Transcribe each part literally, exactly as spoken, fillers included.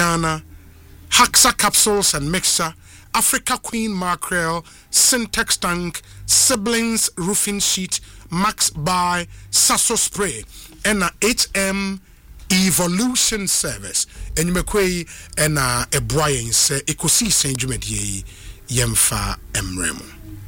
Ghana, Haxa capsules and mixture, Africa Queen mackerel, Syntex tank, Siblings roofing sheet, Max by Sasso spray, and a H M Evolution service. And you may and a Brian say Ecosi Saint Jumedi Yemfa Emremo.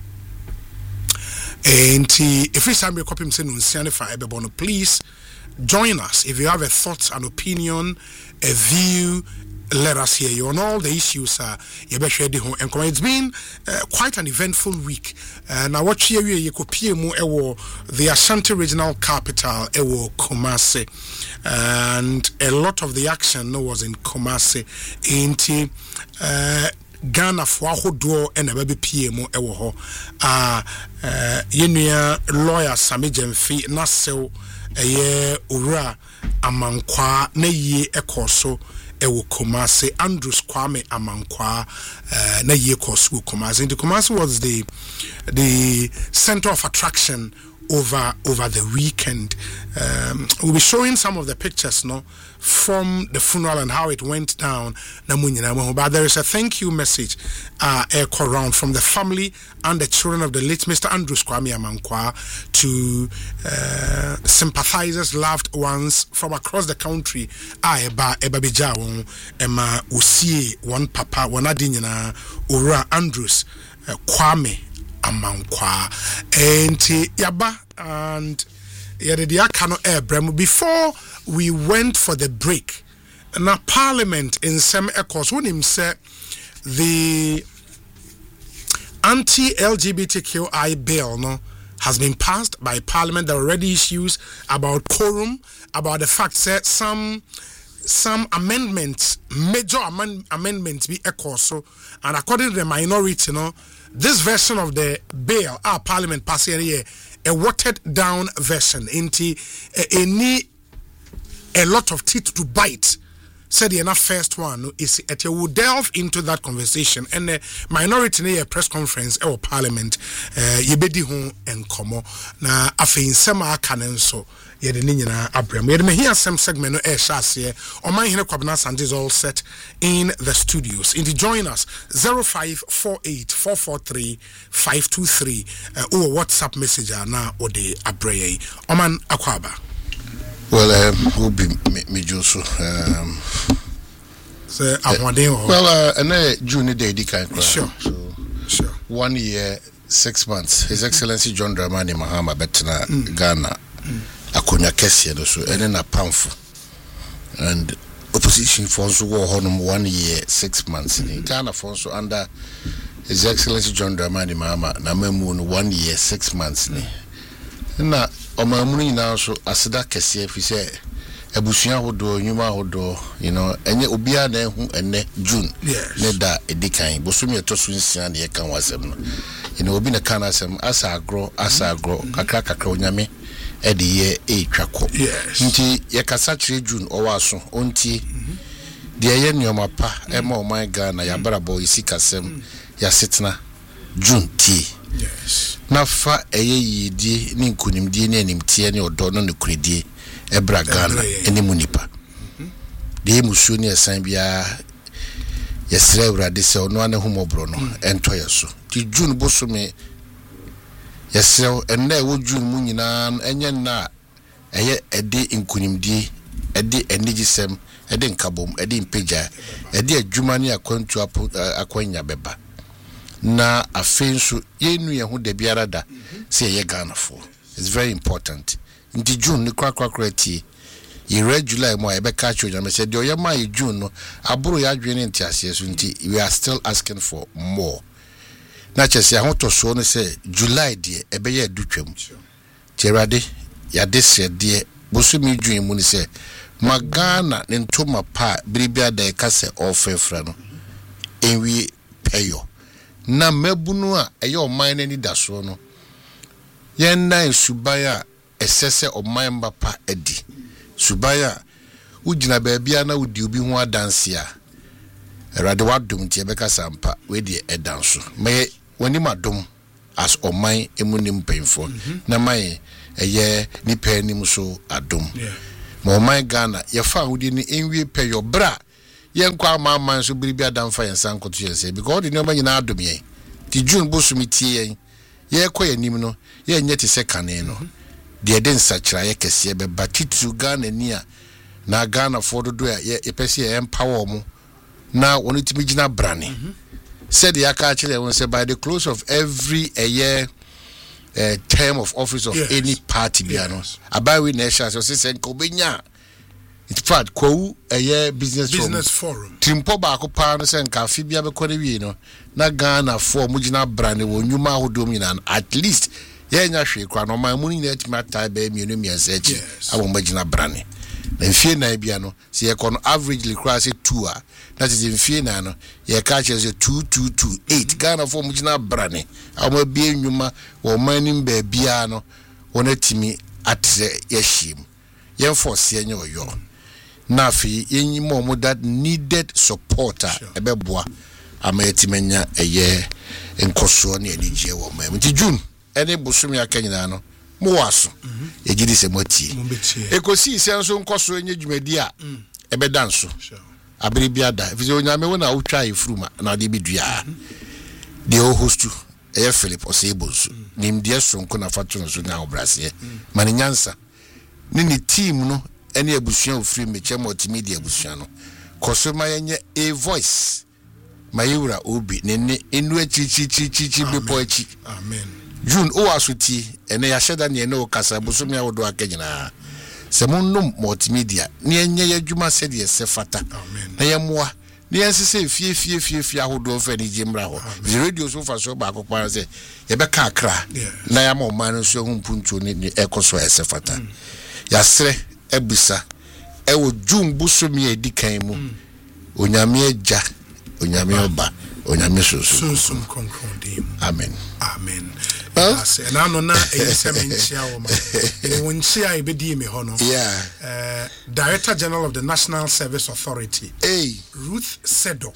And if we send me a copy, please join us. If you have a thought, an opinion, a view, let us hear you on all the issues. Uh, it's been uh, quite an eventful week. Uh, now, what you you copy the Ashanti Regional Capital, ewo Kumasi, and a lot of the action was in Kumasi. Inti uh, Ghana for ahodoɔ ɛna bɛbɛ P M ɛwɔ hɔ a yɛnua lawyer Sami Jemfi Nasew ɛyɛ owura Amankwa na yie ɛkɔ so ɛwɔ Kumasi. Andrews Kwame Amankwa na yie kɔ so Kumasi. The Kumasi was the the center of attraction over over the weekend. Um, we'll be showing some of the pictures no from the funeral and how it went down. But there is a thank you message uh, echo around from the family and the children of the late Mister Andrews Kwame Amankwa to uh, sympathizers, loved ones from across the country. I eba eba bijawon ema usie one papa one adinyana Ura Andrews uh, Kwame Amankwa and yaba and yadidia kano ebrem. Before we went for the break, now Parliament in some echoes when him said the anti-L G B T Q I bill no has been passed by Parliament. There are already issues about quorum, about the fact that some some amendments, major amend, amendments be echoed. So, and according to the minority, you know, this version of the bill, our Parliament passed here, a watered down version, into any a lot of teeth to bite. Said the enough first one is that you will delve into that conversation and the minority in a press conference or Parliament, ye bedi ho enkomo na afi nsema akanen so ye de nyina abrem ye de me hear some segment no e shase here on my hene Kwabena Asante is all set in the studios. In the join us zero five four eight four four three five two three uh, or WhatsApp message na ode abreye oman akwaba. Well, um, who be me Josu? Um, so, uh, well, uh, and uh, June day, the kind of sure, so, sure. One year, six months. His Excellency John Dramani Mahama Betna mm. Ghana, Akunya Kessia, so, and then a pamphlet. And opposition force war on one year, six months. In Ghana, force under His Excellency John Dramani Mahama, Namamoon, one year, six months. Na omamuni na so aseda kese fi se ebusua hodo nyuma hodo you know enye obia na ehu ene June ne da edikan bosumi etoso nsia na ye kan wasem no you know obi na kan asem asa agro asa agro kakra kakra onyame e de ye e twako nti ye kasa kire June owaso onti de ye nyoma pa e ma o my Ghana ya barabo isikasem ya setna June ti yes na fa eye yidi ni nkunimdie ni animtie ni odo no ne kuredie ebra Ghana eni munipa de musuo ni esan bia yesre urade se ono ane humobro no ento yeso ti June bosome yesre enne wo June mu nyina enye na eye ede nkunimdie ede enigisem ede nkabom ede impeja ede adwuma ni akwantu akwanya beba na afenso yenu ye hu de biara da se ye Ghana for. It's very important. Nti June ni kwa kwa kreti ye July mo e be ka cho nyame se de oye ma ye June no aburo ya adwene nti ase so nti we are still asking for more. Na chese ahoto so no se July de e be ye adutwam. Cherade ya de se de bosumi June mu ni se magana ne ntoma pa biribia da e ka se ofefra no enwi peyo na mebunu a eye oman nani daso no yen na subaya esese oman mbapa edi subaya ugina baabia na udi obi ho adanse a erade wadom tie beka sampa we de edanso me wani madom as oman emunim penfo na mai eye ni panim so adom ma oman Ghana ye fa udi ni enwie peyo bra yen kwa ma man so biribi adamfa yen san koto yen say because the number nyina adom yen ti June bosumi tie yen ye kwa yanim no ye nye te se kane no de den sachira ye kese be batitu Ghana ni a na Ghana for do ya ye pese ye empower mu na woni timi gina brane said the aka actually won say by the close of every a year uh, term of office of yes. any party biano yes. about we nation so say nkobenya in fact ko a year business business forum timpo ba ko pa no say nka fi bia be kore wi no na Ghana for mu gina brane wo nyuma hodom nyina at least ye nya hwe kwa no man mu ni na tima tai ba mi no mi asachi abo magina brane na fie na bia no say e kono averagely cross two a that is in fie na no ye catch as two two two eight Ghana for mugina brane amo bia nwuma wo manim ba bia no wona timi atre ye him ye force ye nyoyo na fi yenyi mo that needed supporter ebeboa ama etimenya eye enkoso na enije wo mam ti June ene busumi akanyina no mo waso e gidi se moti ekosi senso nkoso enye dwumadi a ebeda nso abiri biada fize onyame wona utwa efuruma na de bidua de o hostu e Philip Osebonsu nim de sonko na fatu so na obrase mani nyansa ni ni team no ene abusuan ofiri meche multimedia abusuan no koso mayenye a voice mayura obi ne ne enu achi chi chi chi chi bepo achi amen June o asuti ene ya sheda ne ne o kasa busumi awodo akanyina semunum multimedia ne enye yadwuma se de sefata na yemwa ne yensese fie fie fie fie ahodo fa ni jimra ho the radio so fa so ba akokwa se ye be ka akra na ya ma man so hu mpuntu ne ekoso sefata yasre ebusa ewo June busumi edikan mu onyame agya onyame oba onyame soso soso konkrondim amen amen ase na no na eyisemenchia wo ma e wonchia e bedi me hono yeah uh Director General of the National Service Authority hey Ruth Sedo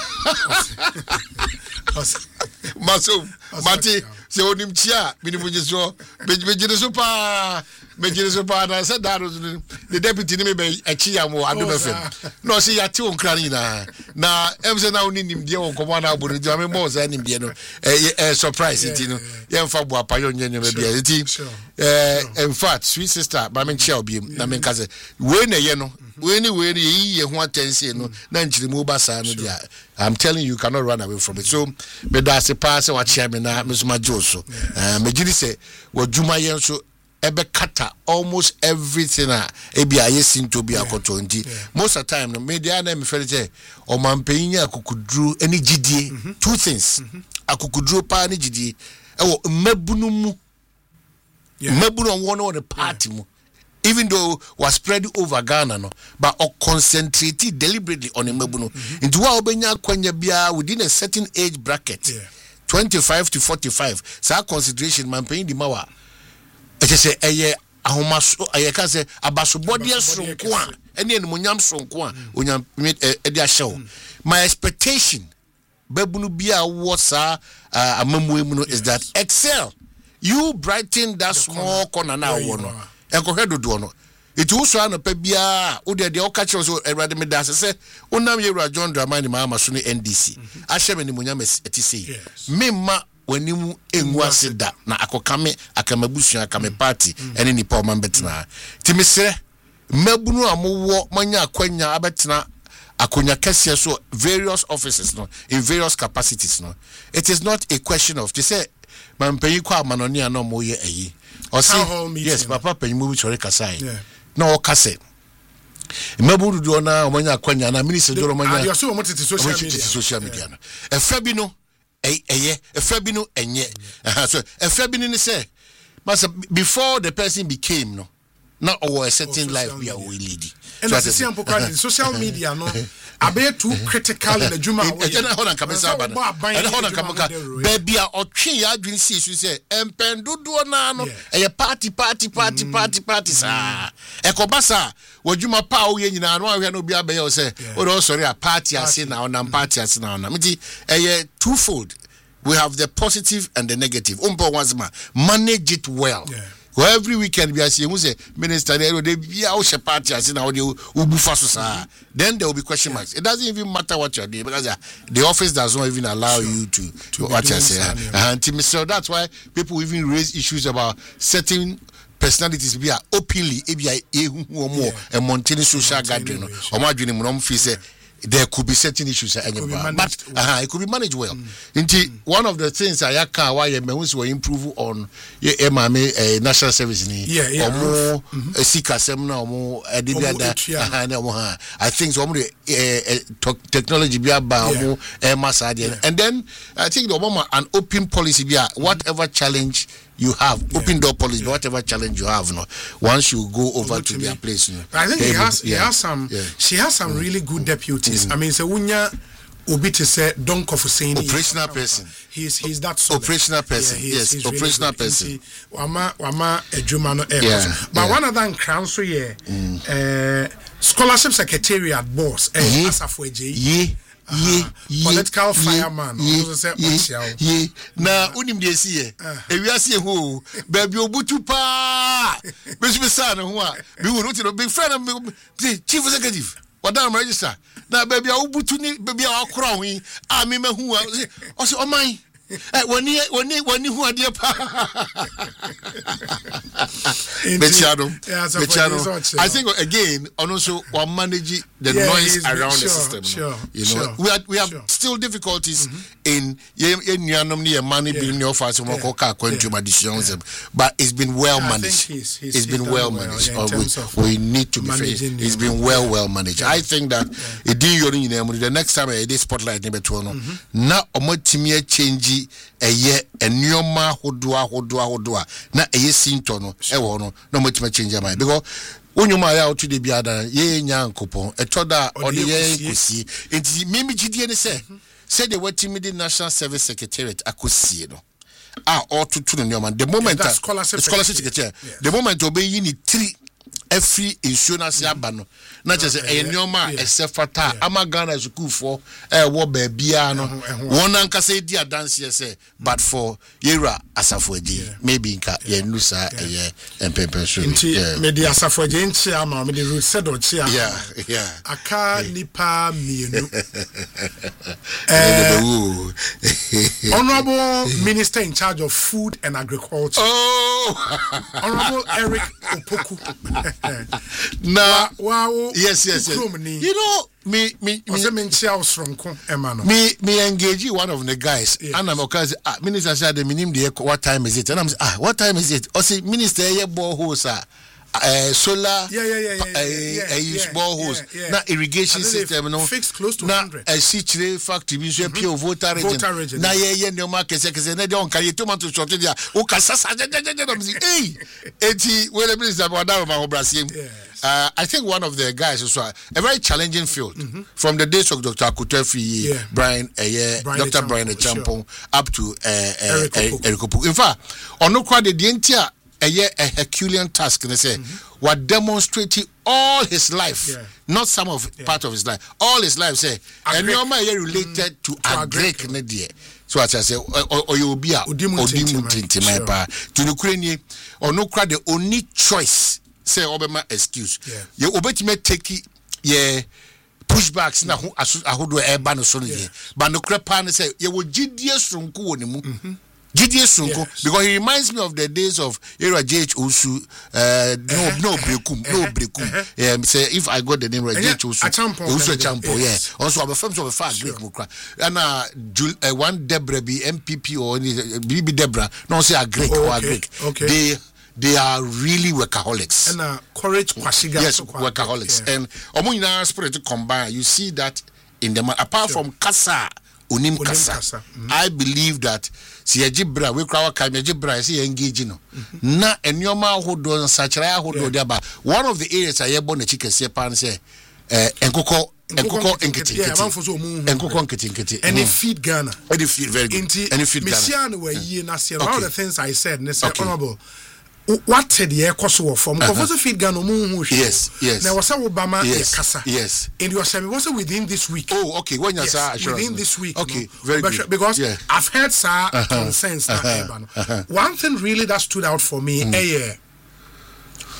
maso mati se onimchia binimuje bejire so pa bejire so pa na se daro the deputy ni me be achi ya mo ado befem no se yati onkra ni na na emse na oni nimdie won komo na aboro di ame mo za nimdie no eh surprise it no ye mfa bo apayo nyenye me bia it eh in fact sweet sister ba me nchia obi na me nkaze we na ye no we ni we ni ye ho atense no na nchiremu ba sa no dia I'm telling you, you cannot run away from it. So me da se pass what chairman na me so ma joso eh me gidi se wo djuma yen so ebe kata almost everything a e bia yesin to bia akoto nti most of the time no media na me fere say o man peyin akukudru eni gidie two things akukudru pa ni gidie e wo mabunu mu mabunu on one on the party mu even though was spread over Ghana no but or concentrated deliberately on a mabuno into wa obenya kwanya bia within a certain age bracket yeah. twenty-five to forty-five sa consideration man paying the mawa e say eye ahomaso eye ka say abasobode sonko a ene ene monyam sonko a onyam e de ahyew my expectation babunu bia wo sa amamu mu no is that excel you brighten that the small corner now no enkohwe dodo no iti uso ana pa bia wo de de o ka kire so Erade me da se onam Yewura John Dramani ma ama so ne N D C ahye me ni munyam etisi memma wanimu engu aseda na akokame akamabusu akame party ene nipa o man betena ti mesere mabunu amowo manya akwanya abetena akonya kese so various offices no in various capacities no it is not a question of to say man pay kwa amanoni ano mo ye ayi or say yes papa pay mu bi chore kasai no kase maburu do na omanya akwanya na minister do omanya you so mo tete social media social media no e fa bi no eye e fa bi no enye so e fa bi ni say before the person became no na or a certain oh, life we are leading and so as simple kind social media no abe too critical in the juma we e na ho na kamesa ba na e na ho na kamaka baby a otwe ya adwin si su say empendodo na no e party party party party party sa e ko basa wadwuma pa wo ye nyina no ahwe na obi abe ye say o do sorry a party ase na ona party ase na ona mti e twofold. We have the positive and the negative. Umpo wazma manage it well. Yeah. Go every weekend, we are seeing who say minister there, they be out a party as in how they will be fast. Then there will be question marks. It doesn't even matter what you're doing because the office does not even allow sure. you to, to what I say. And so that's why people even raise issues about certain personalities be openly or more and maintaining social gathering or margin mum say there could be certain issues but uh, it could be managed well. Mm. Mm. One of the things I can why members will improve on uh, national service ni yeah, yeah, or more a seeker seminar or more I think so uh, technology be about more and then I think the Obama an open policy be whatever challenge you have yeah. open door policy, yeah. whatever challenge you have, no. Once you go over, over to, to their place, no. I think he has, yeah. he has some. Yeah. She has some mm. really good deputies. Mm. I mean, so Unya Obi to say don't for saying operational person. He's he's that solid. Operational person. Yeah, yes, he's operational really person. Wama wama ejumano e. But one of them crown so yeah. Uh, scholarship secretariat boss. Eh, Asafweje. Yeah. Ye, ye, political ye, fireman ye, ye, ye, ye. Na unim de si e e wi ase ho baby obutu pa be so be sa na ho a be wo no big friend chief executive wadam register na baby obutu ni baby akora ho a me mahu o se o man eh woni woni woni hu ade pa Bechado Bechado I think again also we manage the yeah, noise around sure, the system sure, you know sure, we have we have sure. still difficulties mm-hmm. in ye nuanom ne money being no fast we call car quantum additions but it's been well yeah, managed he's, he's, it's been well, well managed yeah, we, we need to be fair it's been well well managed yeah. I think that it didn't you the next time I did spotlight number two no na omotimi change eye enyoma hodoa hodoa hodoa na eye sinto no e wo no na motima change am because onyuma ya otu de biada ye nya nkopon etoda ode ye kusi enti mimi gidie ne se se de watimi the National Service Secretariat akosie no ah otutu no nyoma the moment yeah, scholarship secretary the moment obeyi ni three every insurance abano na chese enyoma esefata amagana school for eh wo ba bia no won anka say dia dance say but for yera Asafweje maybe nka ye nusa eh empempen so yeah me dia Asafweje nchi ama me the root said o chi ama yeah yeah aka nipa mienu eh Honorable Minister in charge of Food and Agriculture oh Honorable Eric Opoku na wow yes yes, yes. You know me me me me me engage one of the guys yes. And I'm okay ah minister said the minimum the what time is it and I'm ah what time is it I say minister ye borehole sir uh, solar yeah yeah yeah yeah uh, yeah, uh, use yeah, boreholes yeah, yeah. Na irrigation system no fixed close to na one hundred a city factory bi so pure water region na ye ye no market kese na de on kan ye tomato short dia o ka sasa hey eti we the minister about that ma obrasiem uh I think one of the guys is a very challenging field mm-hmm. from the days of Doctor Akutefi yeah. Brian uh, Brian Doctor Echampo, Brian Echampo sure. Up to uh, uh, Eric Opoku in fact ono kwa de entia a Herculean task they say mm-hmm. what demonstrating all his life yeah. not some of yeah. part of his life all his life say and you are related mm, to a Greek media so as I say or you be a odimutinti my pa to the Ukraine or no crowd the only choice say obema excuse you obetime take yeah pushbacks na ho ahodo e ba no so no ye but no crepa say you wo gidie sonko woni mu Gidie Sunko yes. Because he reminds me of the days of era J H Osu uh no no brekum no brekum um say if I got the name right J H Osu Osu Echampo yeah also our firms of a far Greek mukra and uh one Debra be M P P or B B Debra no say a Greek or a Greek they they are really workaholics and uh courage kwashiga yes workaholics yeah. And omo nyina spirit to combine you see that in the apart sure. From Kasa Unim Kasa, mm-hmm. I believe that si Jibra we krawa ka Jibra si engage no mm-hmm. Na enyoma hodo nsachira hodo dia ba one of the areas I yebo na chikese pan say eh enkoko enkoko enkiti enkoko enkiti enkiti and they feed Ghana and they feed very good and they feed Ghana Messiano we ye na say all the things I said ne say honorable what said the air cost from because uh-huh. feed Ghana mu yes yes now was Obama yes kasa yes and you say was within this week oh okay when you yes, say within this week okay no? very good because yeah. I've heard sir uh-huh. concerns uh-huh. uh-huh. One thing really that stood out for me mm. eh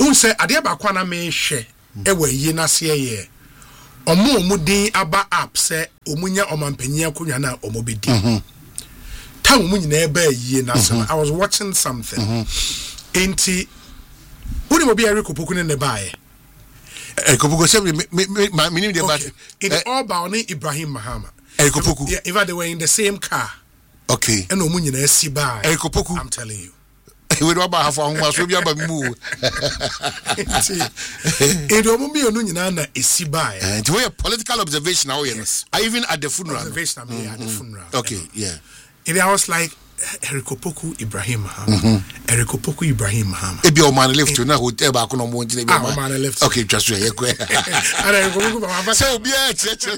who say ade ba kwa na me hwe e wa yi na se ye omo omo din aba app say omunya omampanyia konwa na omo bedi ta omo nyina e ba yi na so I was watching something enti woni mo bi Eric Opoku ne ne baaye Eric Opoku say me me me the back in all ba on Ibrahim Mahama Eric Opoku yeah, if they were in the same car okay and omo nyina si baaye Eric Opoku I'm telling you we do about half of so bi aba mu e do mo bi onu nyina na esi baaye and we a political observation now here I even at the funeral observation I mean at the funeral okay yeah and I was like Eric Opoku Ibrahim Mahama mm-hmm. Eric Opoku Ibrahim Mahama e bi o man left to na hotel ba ko no mo ntine bi o man left okay just so here ko ara Eric Opoku Mahama so bi e che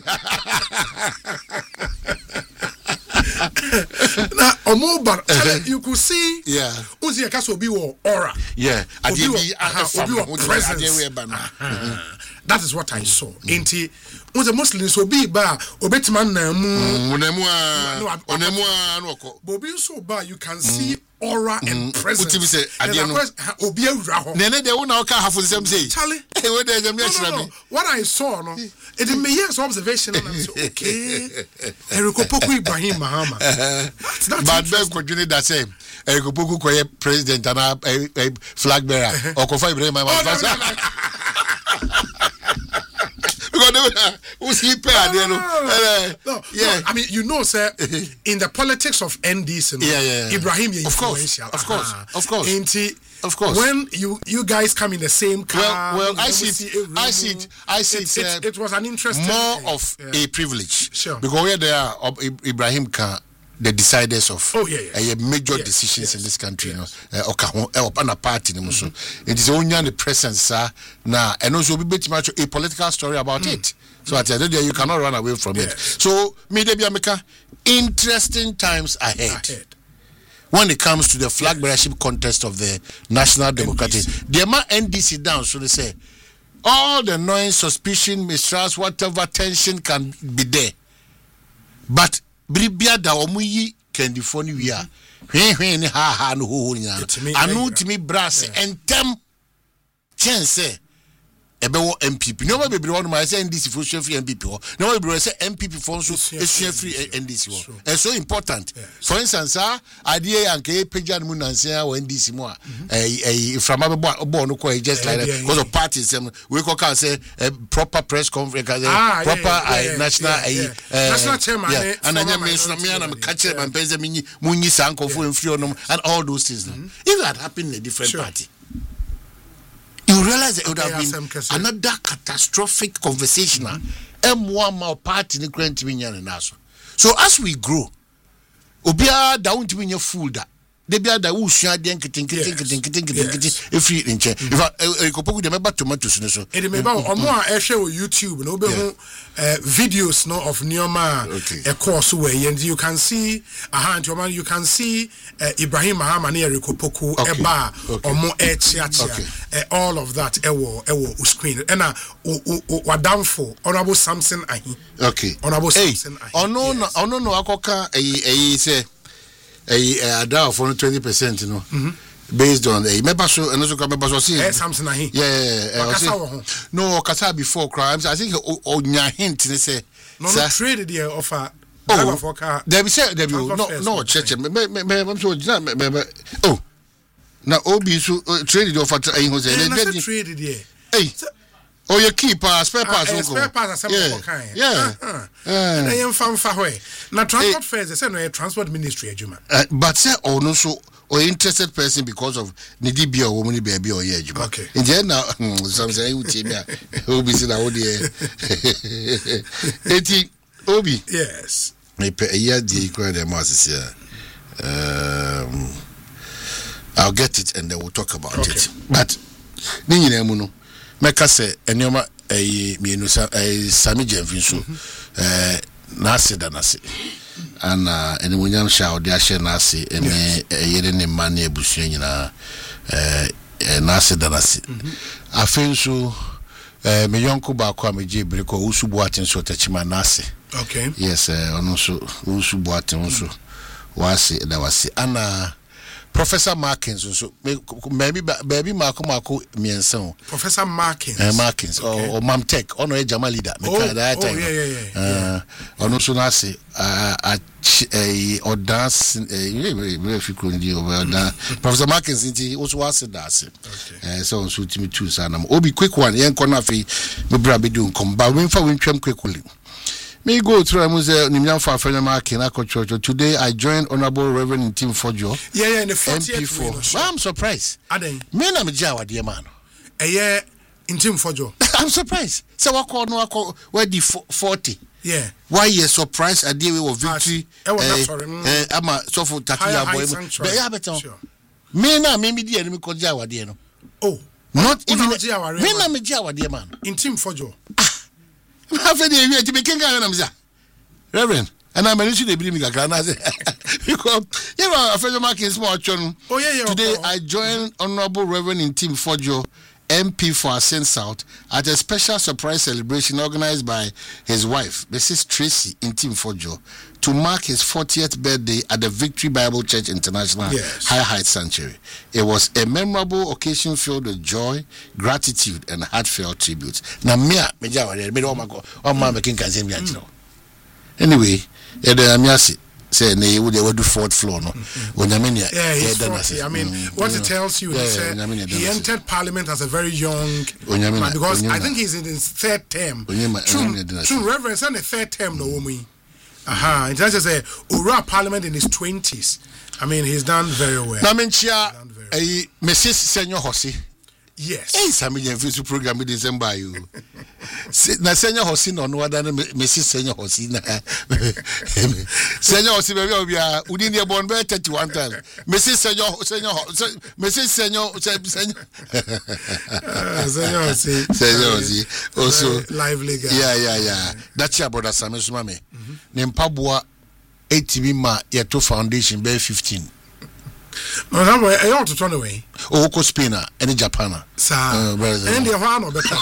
na omo bar you could see yeah uzi ya kaso obi wo aura yeah ade bi obi wo presence that is what I saw enti uzi Muslims obi ba obetima na mu na mu a onemu a no ko obi so ba you can see aura and presence uti bi say ade no obi awura ho ne ne de wo na ka hafo nsem say Charlie e we de jam ya shira me what I saw no it in me years observation and I'm so okay Eric Opoku Ibrahim Mahama but be ko juni that same Eric Opoku ko ye president and a flag bearer or ko fa Ibrahim Mahama who's he pay no, no, no, no, yeah. No, I mean, you know, sir, in the politics of N D C, no, yeah, yeah, yeah. Ibrahim is of course, of course, uh-huh. of course, and he, of course. When you you guys come in the same car, well, well I see, it, I see it, I see it. It, it, it was an interesting more thing. of yeah. a privilege, sure, because where they are, Ibrahim can. The deciders of oh, yeah, yeah. Uh, major yes, decisions yes, in this country, yes. you know, uh, okay, on a party, mm-hmm. so it is only the presence, uh, now, and also be a political story about mm. it. So at the end of the day, you cannot run away from yes. it. So, media Biamika, interesting times ahead. ahead. When it comes to the flag bearership yes. contest of the National Democratic, the amount N D C down, so they say, all the noise, suspicion, mistrust, whatever tension can be there, but Bribia da omuyi kendifoni wi a hwe hwe ni ha ha no ho nya anu timi brass entem chance ebe wo M P P no ma bebre wonu ma say N D C for sure free M P P ho no ma bebre say M P P for so esua free N D C ho it's so important yes. For instance ah adie anke pagya no nansia wa N D C mo a eh eh frama be bo no ko just like that because of parties um, we ko can say uh, proper press conference ah, proper yeah, yeah, uh, national yeah, yeah. Uh, national chairman yeah. and then me so me na me catch my pense me munyi sankofo enfri onom and all those things mm-hmm. If that happened in a different sure. party you realize it would have been another catastrophic conversation. M one more party in the so as we grow, Obia down to be your fool that. They be ada who share den kitin kitin kitin kitin kitin if you in check if I go put them back tomatoes no so e me ba o mo a share on YouTube no be hu videos no of Neoma a course where and you can see aha man you can see uh, Ibrahim Mahama na Eric Opoku e ba o mo e chia chia all of that e wo e wo screen and na wadamfo honorable Samson Ahi okay honorable Samson Ahi ono no ono no akoka eh eh say a ada for twenty percent you know mm-hmm. based on a member so and also member so see Samson Ahi yeah yeah no kasa before crimes I think onya hint they say no no traded there offer oh for car there be say there be no no church me me me I'm so oh na obi so traded offer I ho say they traded there hey oh you keep uh, spare parts uh, spare parts are yeah. kind yeah uh-huh. uh. na yem fam fa hwe na transport hey. Fares say no transport ministry adwuma uh, but say oh no so or interested person because of nidi bia wo muni bia bia o ye adwuma okay nje na some say you tell me obi say na wo de eti obi yes me pe ya di ko de mo asese um I'll get it and then we'll talk about okay. it but ni nyina mu no meka se enioma eh mienu sa eh Sami Jemfin so eh na aseda na se ana eni munyam sha odi ahye na ase eni yere ne mane ebusu nyina eh na aseda na se afen so eh me yonko ba kwa me je breko usubu atin so tachima na ase okay yes eh ono so usubu atin so wase da wase ana Professor Markins so maybe baby Marco Marco mienson. Professor Markins. Uh, Markins okay. or, or Mamtech ono e Jama leader. Oh, oh yeah yeah yeah. Uh ono so na say uh a or dance if you could do well Professor Markins inti also was that say. Eh so so timi two sanam. Obi quick one yen corner fi me bra be do come ba we fa we twam quickly. Me go through I must say Nimyan for Afrena Markina Church. Today I joined Honorable Reverend Tim Fojo. Yeah, yeah, in the fortieth M P four. Well, I'm surprised. Aden. Me na me jawa dear man. Eh yeah, in Tim Fojo. I'm surprised. So what call no call where the forty. Yeah. Why you surprised at the way of victory? Eh, I'm a so for Takia boy. But yeah, better. Me na me me dear me ko jawa dear no. Oh. Not even me na me jawa dear man. In Tim Fojo. After the year to be king Reverend, and I'm a little bit of because you know, a fellow marking small children. Oh, yeah, yeah. Today I joined Honorable Reverend Tim Fojo, M P for Ascent South, at a special surprise celebration organized by his wife, Missus Tracy in Tim Fojo, to mark his fortieth birthday at the Victory Bible Church International yes. High Heights Sanctuary. It was a memorable occasion filled with joy, gratitude, and heartfelt tributes. Now, me, me, me, me, anyway, I'm say they would do fourth floor no when I mean yeah he's forty. I mean mm, what yeah. it tells you is yeah, yeah, he entered parliament as a very young man because I think he's in his third term true, true Reverend and the third term no woman aha it just say ura parliament in his twenties. I mean he's done very well. Na menchia eh Missus Senior Hosi yes eh some yen face program in December you na Senior Hosi no no other Missus Senior Hosi na Senior Hosi baby obia udi ne born be thirty-one times Missus Senior Senior Missus Senior Senior Senior Hosi Senior Hosi also lively guy yeah yeah yeah that's your brother Sam Sumame ne mpaboa eighty ma yeto foundation be fifteen. No, that way I ought to turn away. Oh, ko Spain and Japan. Sir, and the one or better.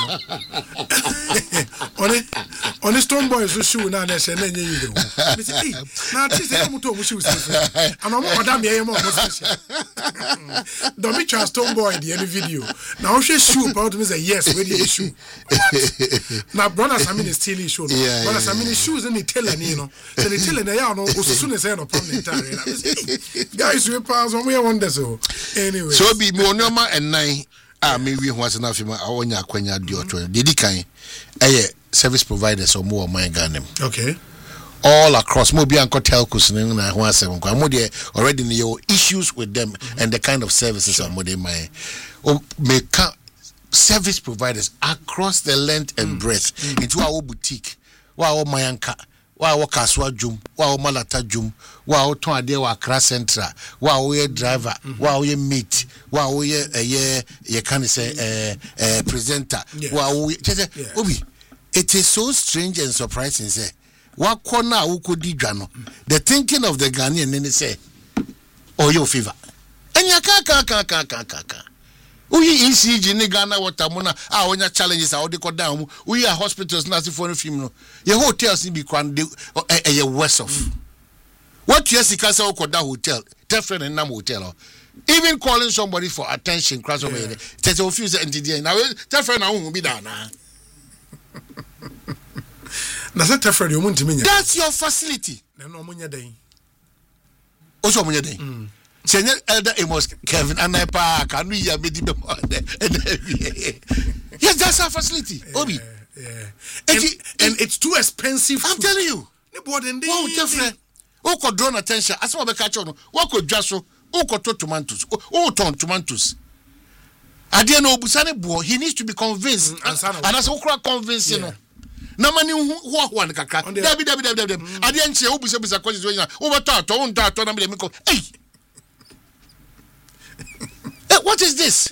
On it, on the Stone Boys who shoe now, they say, "Nay, you do." Now, this is how to shoes. I'm not damn me more. Don't be trust Stone Boy the any video. Now, she shoe about me say yes, where the shoe. Now, brother Samini is still shoe. Brother Samini shoes and the teller, you know. So the teller, they are no as soon as I know upon the entire. Guys, we pass on. We wonder so. Anyway, so be more normal and nine. Ah, maybe once enough. I want you to do it. Did he kind? Eh, service providers or more my gun. Okay. All across, Mobi and telcos and I want seven. I'm already your issues with them mm-hmm. and the kind of services I'm with my. Oh, make service providers across the length and mm-hmm. breadth mm-hmm. into our boutique. Wow, my anchor. Wa wo kaswa jum wa wo malata jum wa wo ton ade wa Accra Central wa wo ye driver wa wo ye mate wa wo ye eh ye can say eh eh presenter wa wo obi it is so strange and surprising say wa kona wo kodi dwa no the thinking of the Ghanaian and say oh your fever enya ka ka ka ka ka ka Uyi E C G ni Ghana watamuna ah onya challenges ah odi ko down uyi a hospitals na for no film no ye hotels ni bi kwan de eh ye worse off what you see kasa okoda hotel different and nam hotel even calling somebody for attention class over there tete ofuse entity na different na hu bi da na na se different you muntimi nya that's your facility na no munya den o so munya den Senior Elder Amos Kevin and I park and we are meeting them. Yes, that's our facility. Yeah, Obi. Yeah. And, and, and it's too expensive. I'm telling you. Oh, different. Oh, could draw attention. As well, catch on. What could just so? Oh, could tomatoes. Oh, ton tomatoes. I didn't know Busane Bo. He needs to be convinced. Mm, and as well, convincing. Yeah. Na mani who one kaka. Debi debi debi debi. I didn't say Obuse Bisa question. Over that, on that, on me go. Hey. What is this?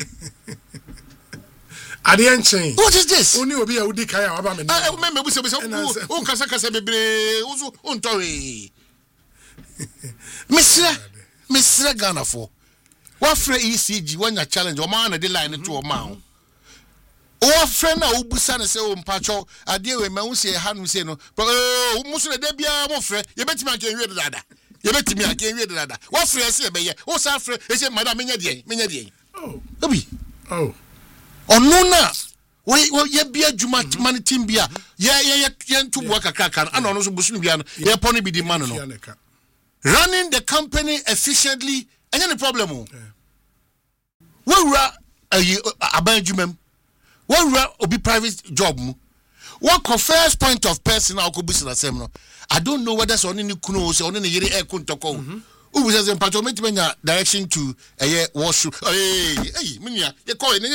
Adianche. What is this? Oni obi a udi kaya aba me. Ah, me me buse buse o kasa kasa bebre uzu ontori. Misra, Misra Ghana for. What free E C G when you challenge o man na the line to o man. O friend na obusa na say o mpacho ade we ma wo say ha no say no. Oh, musu na da bia mo frɛ ye betima kan wi dada. You bet me again, we did that. What friends here, be oh, Safra, they say, Madame Minya, Minya. Oh, Obi. Oh, oh, no, no. Well, ye be a Juma money team beer. Yeah, yeah, yeah, to work a crack and also Bushian, yeah, pony be the man. Running the company efficiently, and any problem. What were a Benjamin? What were be private job? What confers point of personal could be seminar? I don't know whether on any kunos or any year air kuntoko. Who was in Patromit direction to a year washroom? Hey, hey, Minya, you call it.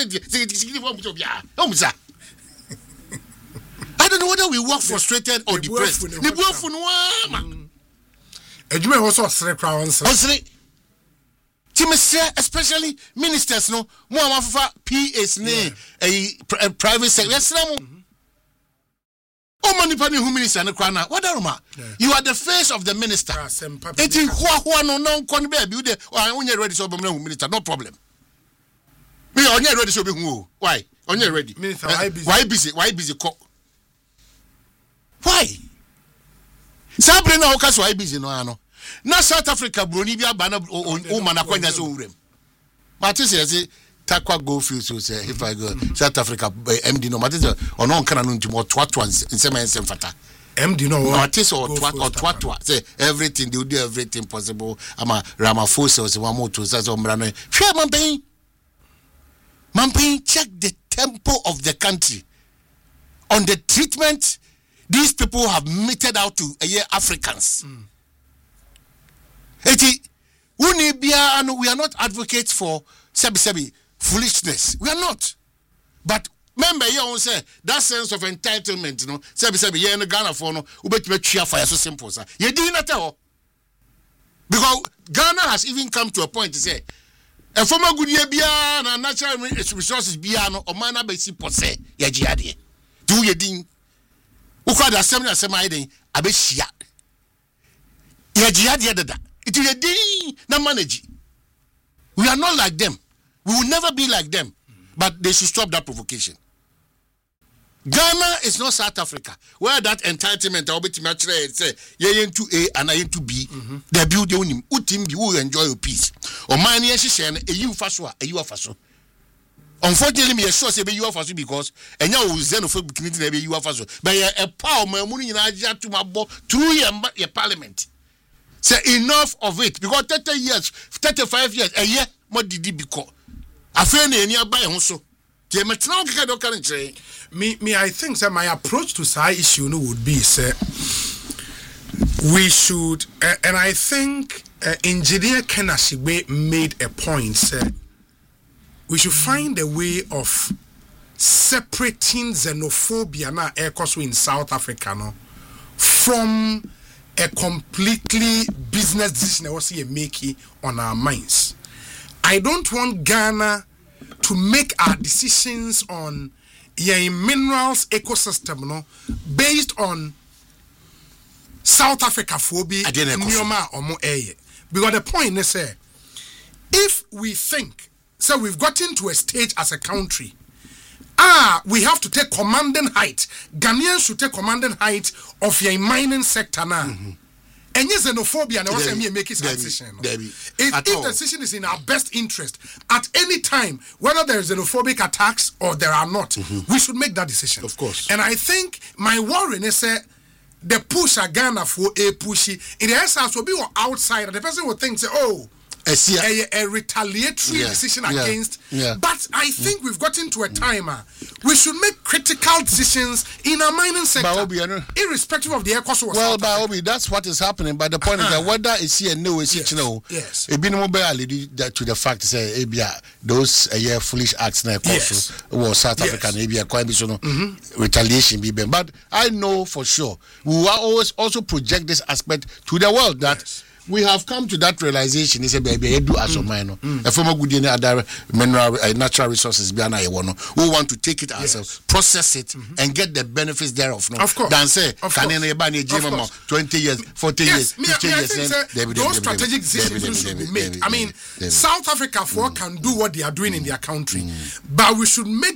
I don't know whether we work frustrated or depressed. The wolf for one. A Jimmy also three crowns. Especially ministers, no more of P S a private sector. Oh, money penny who minister and crown. What are you are the face of the minister. It is who no no con baby there. Or when you're ready to be minister, no problem. Me on your ready to be who? Why? On your ready. Minister, why busy? Why busy? Why busy? Why? Sabrina Okas, why busy? No, no. Now South Africa, Brunibia Banner or Oman acquaintance own room. Martin says, Takwa go feel so say if I go South Africa, M D no matter or no can to more twat ones in some and fata. M D no artist or twat or twat say everything they do everything possible. I'm a Ramaphosa was one more to Sazo Mrano. Share Mamping. Mamping, check the tempo of the country on the treatment these people have meted out to a year Africans. Eti, mm. we are not advocates for sebi sebi foolishness. We are not. But remember, you say that sense of entitlement, you know, sebi sebi, yeah, in Ghana for no, ubet me cheer fire so simple, sir. You did not tell. Because Ghana has even come to a point to say, a former good year beyond and natural resources beyond or mana basi posse, ya jihadi. Do ye ding? Uka da seminar semi abeshia. Ya jihadi dada. It is a day na manage. We are not like them. We will never be like them. But they should stop that provocation. Ghana is not South Africa, where that entitlement will be to match say ye into A and I into B. They build your own utim you will enjoy your peace. Or mine yes shen a you faso a you faso. Unfortunately, me sure say be you faso because and now xenophobic community be you faso. But a power my money in Asia to my bo through your parliament. Say enough of it because thirty years, thirty-five years, a year more did it because I feel near by also. Me, me, I think that my approach to side issue would be say we should, uh, and I think uh, Engineer Kenashibe made a point. Say we should find a way of separating xenophobia now, ECOSO in South Africa, no, from a completely business decision was here making on our minds. I don't want Ghana to make our decisions on yeah, minerals ecosystem no based on South Africa phobia Nyoma or more air. Because the point is say if we think so we've gotten to a stage as a country. Ah, we have to take commanding height. Ghanaians should take commanding height of your mining sector now. Mm-hmm. And yes, xenophobia, and also me make it decision. If, if the decision is in our best interest, at any time, whether there is xenophobic attacks or there are not, mm-hmm. we should make that decision. Of course. And I think my worry is that the push a Ghana for a pushy in the essence will be outside, and the person will think, say, oh. A, a retaliatory yeah. decision yeah. against yeah. but I think we've gotten to a time uh, we should make critical decisions in our mining sector Obi, irrespective of the ECOSO. Well, Obi, that's what is happening, but the point uh-huh. is that whether it's here no is yes. you know yes it be no that to the fact say Abia those a uh, year foolish acts na ECOSO yes. was South yes. African Abia quite be so no mm-hmm. retaliation be ben. But I know for sure we will always also project this aspect to the world that yes. we have come to that realization. Is a baby, I do as a minor. A former good other mineral, uh, natural resources. We want to take it yes. ourselves, process it, mm-hmm. and get the benefits thereof. No? Of course. Than say, of can course. twenty years, forty yes. years, fifty me, me, years. I think, then, those strategic decisions should be made. I mean, South Africa for can do what they are doing in their country, but we should make